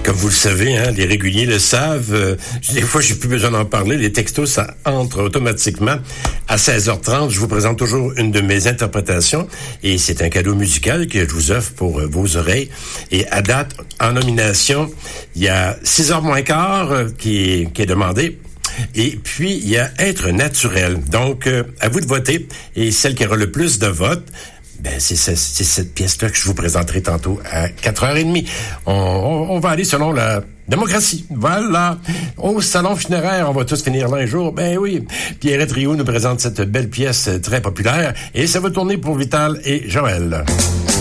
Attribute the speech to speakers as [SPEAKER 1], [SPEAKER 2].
[SPEAKER 1] Comme vous le savez, hein, les réguliers le savent, des fois, j'ai plus besoin d'en parler. Les textos, ça entre automatiquement. À 16h30, je vous présente toujours une de mes interprétations. Et c'est un cadeau musical que je vous offre pour vos oreilles. Et à date, en nomination, il y a 6h moins quart qui est demandé. Et puis, il y a Être naturel. Donc, à vous de voter. Et celle qui aura le plus de votes, ben, c'est cette pièce-là que je vous présenterai tantôt à 4h30. On va aller selon la démocratie. Voilà. Au salon funéraire, on va tous finir là un jour. Ben oui. Pierrette Rioux nous présente cette belle pièce très populaire. Et ça va tourner pour Vital et Joël.